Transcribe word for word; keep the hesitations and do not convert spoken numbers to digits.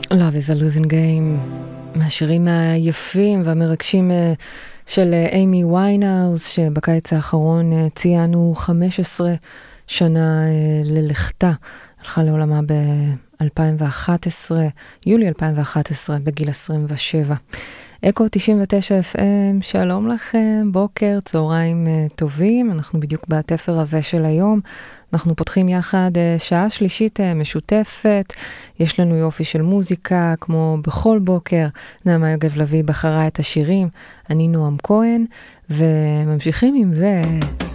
Love is a losing game, מהשירים היפים והמרגשים של אימי ויינהאוס, שבקיץ האחרון ציינו חמש עשרה שנה ללכתה, הלכה לעולמה ב-אלפיים ואחת עשרה, יולי אלפיים ואחת עשרה, בגיל עשרים ושבע. אקו תשעים ותשע אף אם, שלום לכם, בוקר, צהריים טובים, אנחנו בדיוק בתפר הזה של היום, אנחנו פותחים יחד שעה שלישית משותפת, יש לנו יופי של מוזיקה, כמו בכל בוקר, נעמה יוגב לוי בחרה את השירים, אני נועם כהן, וממשיכים עם זה.